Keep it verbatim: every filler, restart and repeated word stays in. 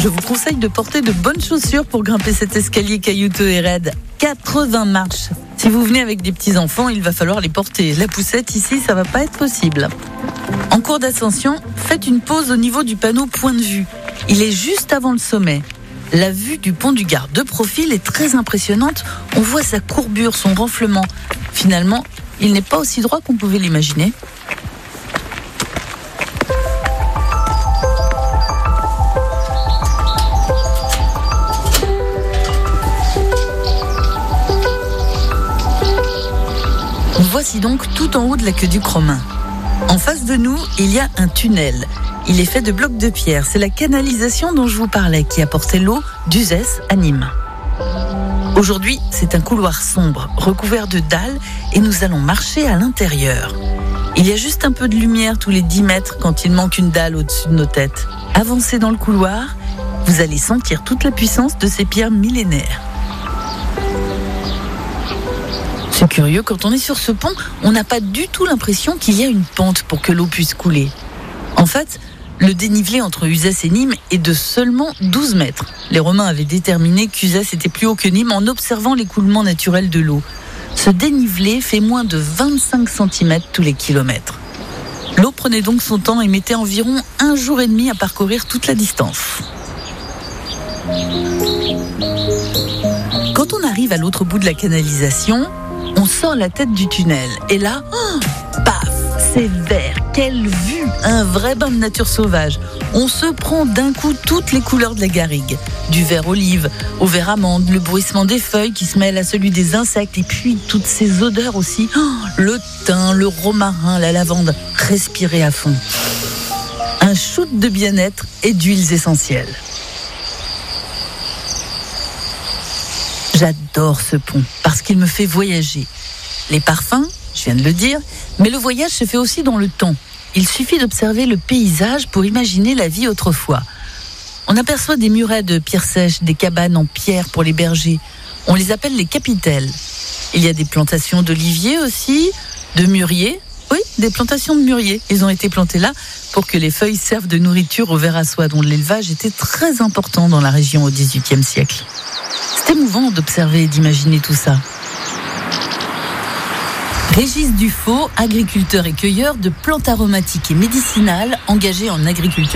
Je vous conseille de porter de bonnes chaussures pour grimper cet escalier caillouteux et raide. quatre-vingts marches. Si vous venez avec des petits-enfants, il va falloir les porter. La poussette ici, ça va pas être possible. En cours d'ascension, faites une pause au niveau du panneau point de vue. Il est juste avant le sommet. La vue du pont du Gard de profil est très impressionnante. On voit sa courbure, son renflement. Finalement, il n'est pas aussi droit qu'on pouvait l'imaginer. Voici donc tout en haut de l'aqueduc romain. En face de nous, il y a un tunnel. Il est fait de blocs de pierre. C'est la canalisation dont je vous parlais qui apportait l'eau d'Uzès à Nîmes. Aujourd'hui, c'est un couloir sombre, recouvert de dalles, et nous allons marcher à l'intérieur. Il y a juste un peu de lumière tous les dix mètres quand il manque une dalle au-dessus de nos têtes. Avancez dans le couloir, vous allez sentir toute la puissance de ces pierres millénaires. C'est curieux, quand on est sur ce pont, on n'a pas du tout l'impression qu'il y a une pente pour que l'eau puisse couler. En fait, le dénivelé entre Uzès et Nîmes est de seulement douze mètres. Les Romains avaient déterminé qu'Uzès était plus haut que Nîmes en observant l'écoulement naturel de l'eau. Ce dénivelé fait moins de vingt-cinq centimètres tous les kilomètres. L'eau prenait donc son temps et mettait environ un jour et demi à parcourir toute la distance. Quand on arrive à l'autre bout de la canalisation, on sort la tête du tunnel et là, oh, paf, c'est vert, quelle vue, un vrai bain de nature sauvage. On se prend d'un coup toutes les couleurs de la garrigue, du vert olive au vert amande, le bruissement des feuilles qui se mêle à celui des insectes et puis toutes ces odeurs aussi, oh, le thym, le romarin, la lavande, respirez à fond. Un shoot de bien-être et d'huiles essentielles. J'adore ce pont parce qu'il me fait voyager. Les parfums, je viens de le dire, mais le voyage se fait aussi dans le temps. Il suffit d'observer le paysage pour imaginer la vie autrefois. On aperçoit des murets de pierres sèches, des cabanes en pierre pour les bergers. On les appelle les capitelles. Il y a des plantations d'oliviers aussi, de mûriers. Oui, des plantations de mûriers. Ils ont été plantés là pour que les feuilles servent de nourriture aux vers à soie, dont l'élevage était très important dans la région au dix-huitième siècle. C'est émouvant d'observer et d'imaginer tout ça. Régis Dufaux, agriculteur et cueilleur de plantes aromatiques et médicinales engagé en agriculture